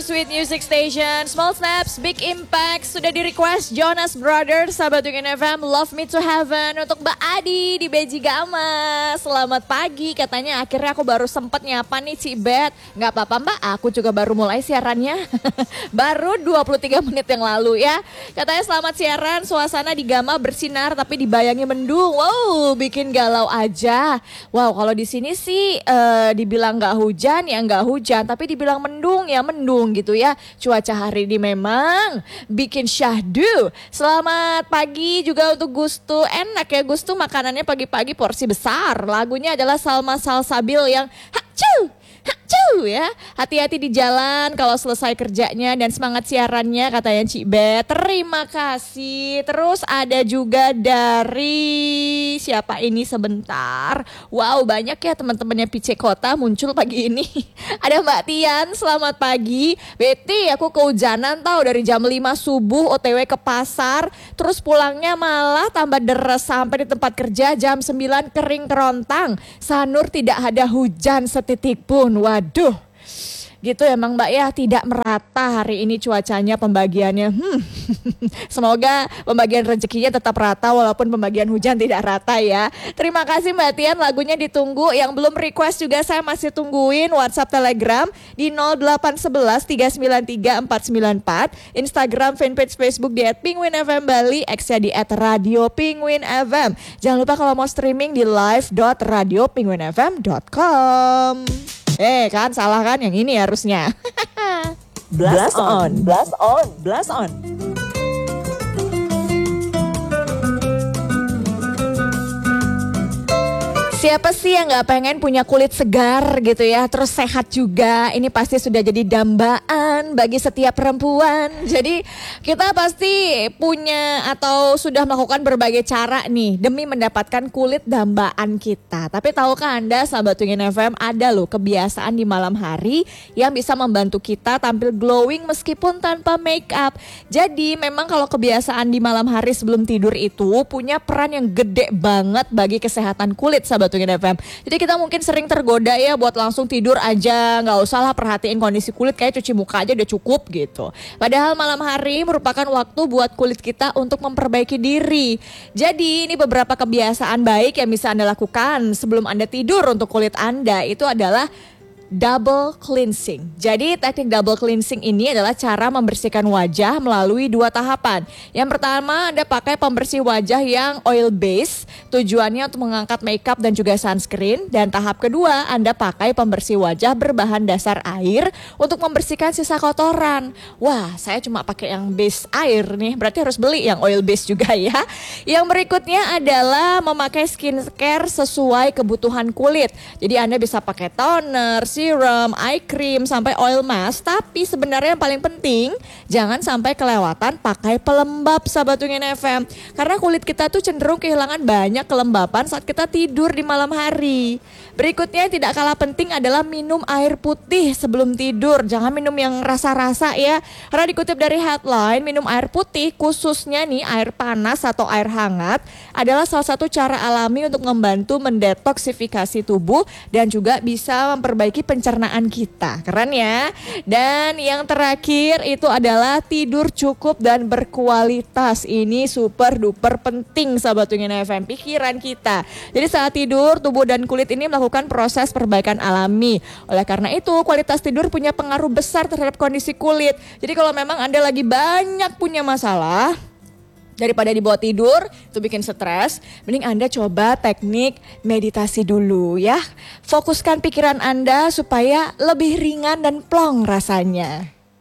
Sweet Music Station, Small Steps, Big Impact. Sudah di request Jonas Brothers, sahabat Wingin FM, Love Me to Heaven. Untuk Mbak Adi di Beji Gama, selamat pagi. Katanya akhirnya aku baru sempet nyapa nih Cibet. Gak apa-apa Mbak, aku juga baru mulai siarannya. Baru 23 menit yang lalu ya. Katanya selamat siaran, suasana di Gama bersinar tapi dibayangi mendung. Wow, bikin galau aja. Wow, kalau di sini sih dibilang gak hujan ya gak hujan, tapi dibilang mendung ya mendung gitu ya. Cuaca hari ini memang bikin syahdu. Selamat pagi juga untuk Gustu. Enak ya Gustu, makanannya pagi-pagi porsi besar. Lagunya adalah Salma Salsabil yang hacu ya. Hati-hati di jalan kalau selesai kerjanya dan semangat siarannya katanya Cik Bet. Terima kasih. Terus ada juga dari siapa ini sebentar. Wow, banyak ya teman-temannya PC Kota muncul pagi ini. Ada Mbak Tian, selamat pagi. Betty, aku kehujanan tau dari jam 5 subuh OTW ke pasar. Terus pulangnya malah tambah deres sampai di tempat kerja jam 9 kering kerontang. Sanur tidak ada hujan setitik pun. Waduh, gitu emang Mbak ya, tidak merata hari ini cuacanya pembagiannya. Semoga pembagian rezekinya tetap rata walaupun pembagian hujan tidak rata ya. Terima kasih Mbak Tian, lagunya ditunggu. Yang belum request juga saya masih tungguin WhatsApp Telegram di 0811 393 494, Instagram fanpage Facebook di @penguinfmbali, X-nya di @radio_penguinfm. Jangan lupa kalau mau streaming di live.radiopenguinfm.com. Kan salah kan, yang ini harusnya. Blast on, blast on, blast on. Siapa sih yang gak pengen punya kulit segar gitu ya, terus sehat juga. Ini pasti sudah jadi dambaan bagi setiap perempuan. Jadi kita pasti punya atau sudah melakukan berbagai cara nih demi mendapatkan kulit dambaan kita. Tapi tahukah Anda sahabat Wingin FM, ada loh kebiasaan di malam hari yang bisa membantu kita tampil glowing meskipun tanpa make up. Jadi memang kalau kebiasaan di malam hari sebelum tidur itu punya peran yang gede banget bagi kesehatan kulit sahabat Wingin FM. Jadi kita mungkin sering tergoda ya buat langsung tidur aja, nggak usah lah perhatiin kondisi kulit, kayak cuci muka aja udah cukup gitu. Padahal malam hari merupakan waktu buat kulit kita untuk memperbaiki diri. Jadi ini beberapa kebiasaan baik yang bisa Anda lakukan sebelum Anda tidur untuk kulit Anda. Itu adalah double cleansing. Jadi teknik double cleansing ini adalah cara membersihkan wajah melalui 2 tahapan. Yang pertama, Anda pakai pembersih wajah yang oil base, tujuannya untuk mengangkat makeup dan juga sunscreen. Dan tahap kedua, Anda pakai pembersih wajah berbahan dasar air untuk membersihkan sisa kotoran. Wah, saya cuma pakai yang base air nih, berarti harus beli yang oil base juga ya. Yang berikutnya adalah memakai skincare sesuai kebutuhan kulit. Jadi Anda bisa pakai toner, serum, eye cream, sampai oil mask. Tapi sebenarnya yang paling penting jangan sampai kelewatan pakai pelembab sahabat Wingin FM. Karena kulit kita tuh cenderung kehilangan banyak kelembapan saat kita tidur di malam hari. Berikutnya yang tidak kalah penting adalah minum air putih sebelum tidur. Jangan minum yang rasa-rasa ya. Karena dikutip dari headline, minum air putih khususnya nih air panas atau air hangat adalah salah satu cara alami untuk membantu mendetoksifikasi tubuh dan juga bisa memperbaiki pencernaan kita. Keren ya. Dan yang terakhir itu adalah tidur cukup dan berkualitas. Ini super duper penting sahabat Wingin FM, pikiran kita. Jadi saat tidur tubuh dan kulit ini melakukan proses perbaikan alami. Oleh karena itu kualitas tidur punya pengaruh besar terhadap kondisi kulit. Jadi kalau memang Anda lagi banyak punya masalah, daripada dibawa tidur, itu bikin stres, mending Anda coba teknik meditasi dulu ya. Fokuskan pikiran Anda supaya lebih ringan dan plong rasanya.